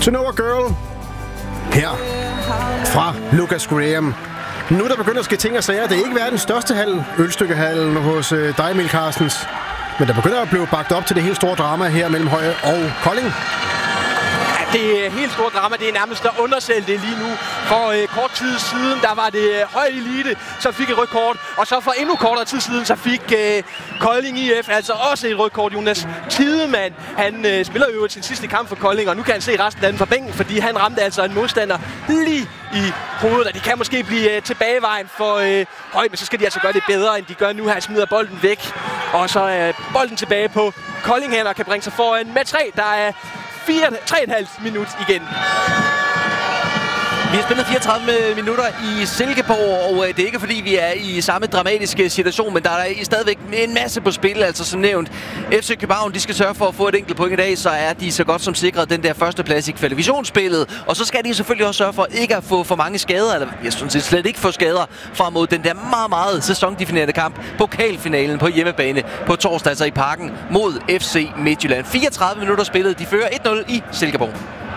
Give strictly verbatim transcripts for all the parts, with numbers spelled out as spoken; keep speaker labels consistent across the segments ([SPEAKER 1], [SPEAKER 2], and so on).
[SPEAKER 1] To Know a Girl. Her fra Lucas Graham. Nu er der begyndt at ske ting og sager. Det er ikke verdens største hal, ølstykkehallen hos øh, dig, Emil Carstens. Men der begynder at blive bagt op til det helt store drama her mellem Høje og Kolding.
[SPEAKER 2] Det er helt stort drama. Det er nærmest at undersælge det lige nu. For øh, kort tid siden, der var det øh, Høje Elite, som fik et rødt kort. Og så for endnu kortere tid siden, så fik øh, Kolding I F altså også et rødt kort. Jonas Tidemann, han øh, spiller jo sin sidste kamp for Kolding, og nu kan han se resten af den fra bænken, fordi han ramte altså en modstander lige i hovedet. Og det kan måske blive øh, tilbagevejen for øh, Høje, men så skal de altså gøre det bedre, end de gør nu. Han smider bolden væk, og så er øh, bolden tilbage på Kolding her, og kan bringe sig foran med tre. Der er tre komma fem minut igen.
[SPEAKER 3] Vi har spillet fireogtredive minutter i Silkeborg, og det er ikke fordi, vi er i samme dramatiske situation, men der er stadigvæk en masse på spil. Altså som nævnt, F C København, de skal sørge for at få et enkelt point i dag, så er de så godt som sikret den der første plads i kvalifikationsspillet. Og så skal de selvfølgelig også sørge for ikke at få for mange skader, eller jeg synes slet ikke få skader frem mod den der meget, meget sæsondefinerende kamp. Pokalfinalen på hjemmebane på torsdag, altså i Parken mod F C Midtjylland. fireogtredive minutter spillet, de fører et nul i Silkeborg.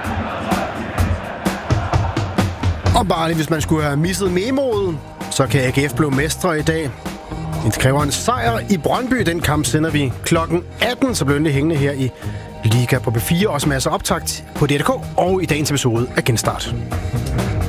[SPEAKER 1] Og bare lige, hvis man skulle have misset memoet, så kan A G F blive mestre i dag. Det kræver en sejr i Brøndby. Den kamp sender vi klokken atten, så bliver det hængende her i Liga på B fire. Også masser af optakt på D R K og i dagens episode af Genstart.